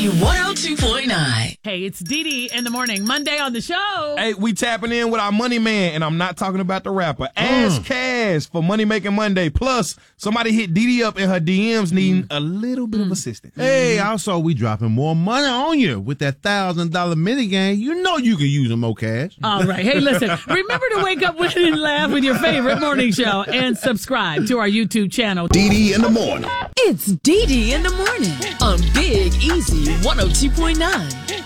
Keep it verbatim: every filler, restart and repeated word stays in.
one oh two point nine. Hey, it's Dee Dee in the morning. Monday on the show. Hey, we tapping in with our money man, and I'm not talking about the rapper. Ask Mm. Cash for Money Making Monday. Plus, somebody hit Dee Dee up in her D Ms needing a little bit of assistance. Hey, also, we dropping more money on you with that one thousand dollars mini game. You know you can use them, more cash. All right. Hey, listen, remember to wake up with and laugh with your favorite morning show and subscribe to our YouTube channel. Dee Dee in the morning. It's Dee Dee in the morning on Big Easy one oh two point nine.